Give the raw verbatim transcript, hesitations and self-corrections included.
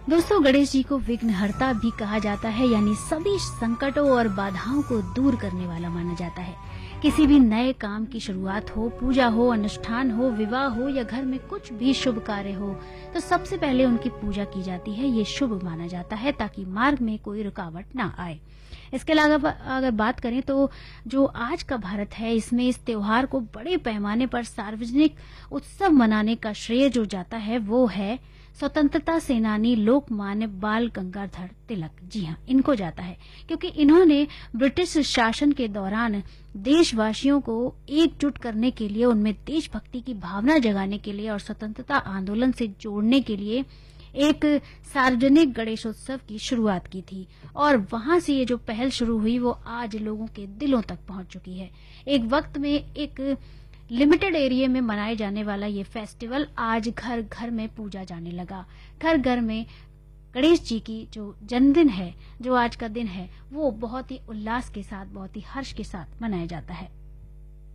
दोस्तों, गणेश जी को विघ्नहर्ता भी कहा जाता है, यानी सभी संकटों और बाधाओं को दूर करने वाला माना जाता है। किसी भी नए काम की शुरुआत हो, पूजा हो, अनुष्ठान हो, विवाह हो या घर में कुछ भी शुभ कार्य हो, तो सबसे पहले उनकी पूजा की जाती है। ये शुभ माना जाता है ताकि मार्ग में कोई रुकावट ना आए। इसके अलावा अगर बात करें तो जो आज का भारत है, इसमें इस त्योहार को बड़े पैमाने पर सार्वजनिक उत्सव मनाने का श्रेय जो जाता है वो है स्वतंत्रता सेनानी लोकमान्य बाल गंगाधर तिलक। जी हाँ, इनको जाता है, क्योंकि इन्होंने ब्रिटिश शासन के दौरान देशवासियों को एकजुट करने के लिए, उनमें देशभक्ति की भावना जगाने के लिए और स्वतंत्रता आंदोलन से जोड़ने के लिए एक सार्वजनिक गणेशोत्सव की शुरुआत की थी। और वहां से ये जो पहल शुरू हुई वो आज लोगों के दिलों तक पहुंच चुकी है। एक वक्त में एक लिमिटेड एरिया में मनाए जाने वाला ये फेस्टिवल आज घर घर में पूजा जाने लगा। घर घर में गणेश जी की जो जन्मदिन है, जो आज का दिन है, वो बहुत ही उल्लास के साथ, बहुत ही हर्ष के साथ मनाया जाता है।